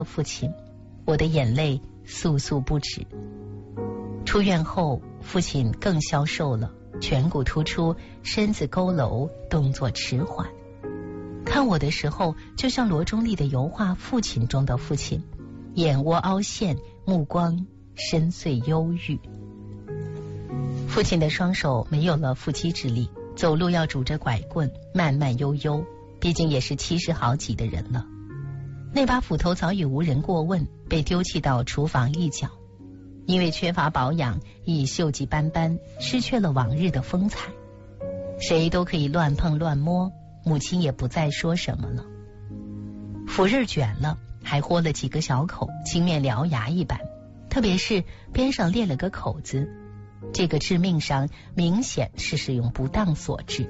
父亲，我的眼泪簌簌不止。出院后，父亲更消瘦了，颧骨突出，身子佝偻，动作迟缓。看我的时候，就像罗中立的油画《父亲》中的父亲，眼窝凹陷，目光深邃忧郁。父亲的双手没有了腹肌之力，走路要拄着拐棍，慢慢悠悠，毕竟也是70好几的人了。那把斧头早已无人过问，被丢弃到厨房一角，因为缺乏保养，已锈迹斑斑，失去了往日的风采。谁都可以乱碰乱摸，母亲也不再说什么了。斧刃卷了，还豁了几个小口，青面獠牙一般，特别是边上裂了个口子，这个致命伤明显是使用不当所致。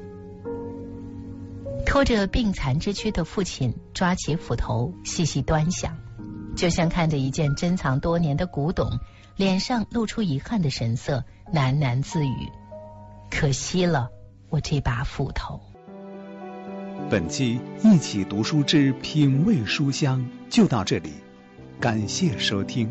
拖着病残之躯的父亲抓起斧头细细端详，就像看着一件珍藏多年的古董，脸上露出遗憾的神色，喃喃自语：可惜了我这把斧头。 本期一起读书之品味书香就到这里，感谢收听。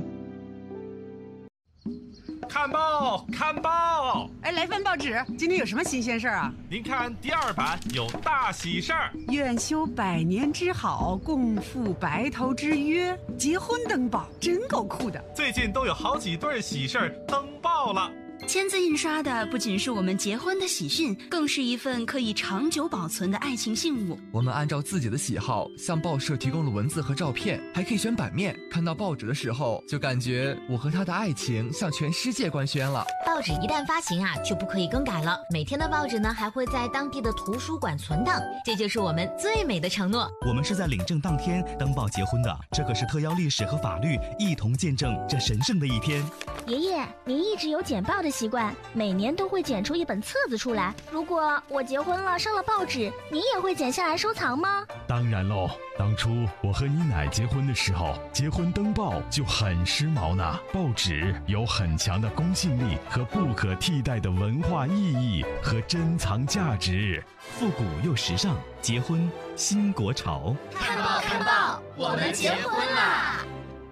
看报看报！ 哎，来份报纸，今天有什么新鲜事儿啊？ 您看第2版有大喜事儿， 愿修百年之好，共赴白头之约，结婚登报，真够酷的。 最近都有好几对喜事儿登报了。 签字印刷的不仅是我们结婚的喜讯，更是一份可以长久保存的爱情信物。 我们按照自己的喜好向报社提供了文字和照片，还可以选版面。看到报纸的时候，就感觉我和他的爱情向全世界官宣了。 报纸一旦发行啊，就不可以更改了。每天的报纸呢，还会在当地的图书馆存档，这就是我们最美的承诺。 我们是在领证当天登报结婚的，这可是特邀历史和法律一同见证这神圣的一天。 爷爷，您一直有剪报的习惯，每年都会剪出一本册子出来。如果我结婚了上了报纸，您也会剪下来收藏吗？ 当然喽，当初我和你奶结婚的时候，结婚登报就很时髦呢。报纸有很强的公信力和不可替代的文化意义和珍藏价值， 复古又时尚，结婚新国潮。 看报看报，我们结婚啦！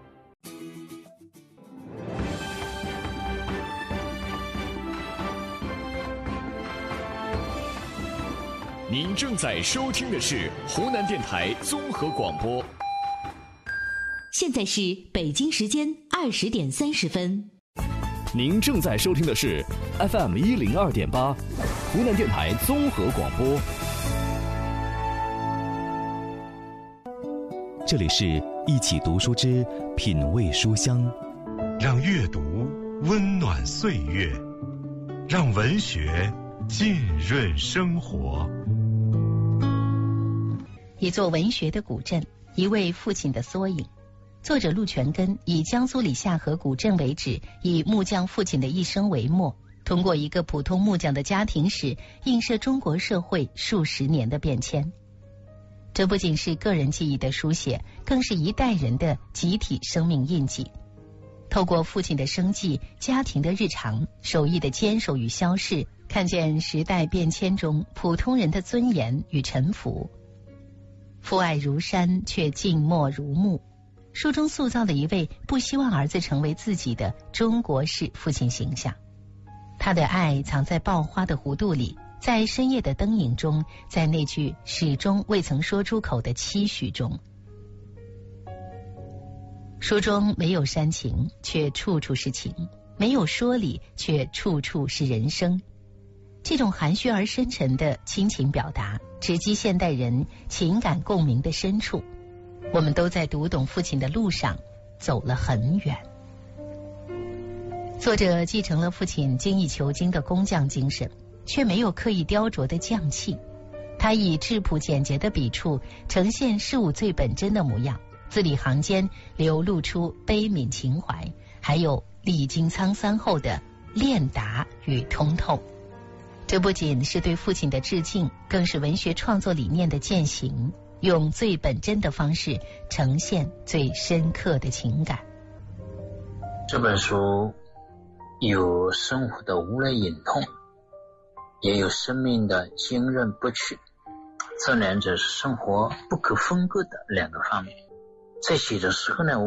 您正在收听的是湖南电台综合广播。 现在是北京时间20点30分。 您正在收听的是 FM 102.8，湖南电台综合广播。 这里是一起读书之品味书香， 让阅读温暖岁月，让文学浸润生活。 一座文学的古镇，一位父亲的缩影。作者陆全根以江苏里下河古镇为址，以木匠父亲的一生为墨，通过一个普通木匠的家庭史，映射中国社会数十年的变迁。这不仅是个人记忆的书写，更是一代人的集体生命印记。透过父亲的生计、家庭的日常、手艺的坚守与消逝，看见时代变迁中普通人的尊严与沉浮。父爱如山，却静默如木。书中塑造了一位不希望儿子成为自己的中国式父亲形象。他的爱藏在爆花的弧度里，在深夜的灯影中，在那句始终未曾说出口的期许中。书中没有煽情，却处处是情；没有说理，却处处是人生。这种含蓄而深沉的亲情表达，直击现代人情感共鸣的深处。我们都在读懂父亲的路上走了很远。作者继承了父亲精益求精的工匠精神，却没有刻意雕琢的匠气。他以质朴简洁的笔触呈现事物最本真的模样，字里行间流露出悲悯情怀，还有历经沧桑后的练达与通透。这不仅是对父亲的致敬，更是文学创作理念的践行，用最本真的方式呈现最深刻的情感。 这本书有生活的无泪隐痛，也有生命的坚韧不屈，这两者是生活不可分割的两个方面。 在写的时候呢